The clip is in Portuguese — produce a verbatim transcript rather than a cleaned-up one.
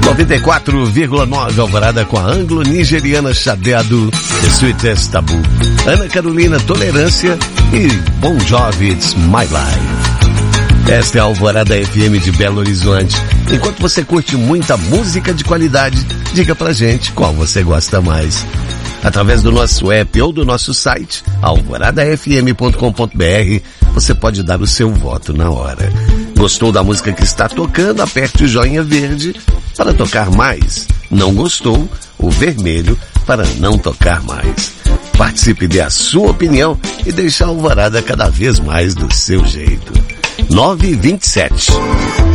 noventa e quatro vírgula nove Alvorada com a anglo-nigeriana Chadeado, The Sweetest Tabu, Ana Carolina Tolerância e Bon Jovi, It's My Life. Esta é a Alvorada F M de Belo Horizonte. Enquanto você curte muita música de qualidade, diga pra gente qual você gosta mais. Através do nosso app ou do nosso site, alvorada f m ponto com ponto b r, você pode dar o seu voto na hora. Gostou da música que está tocando? Aperte o joinha verde para tocar mais. Não gostou? O vermelho para não tocar mais. Participe, dê a sua opinião e deixe a Alvorada cada vez mais do seu jeito. nove e vinte e sete.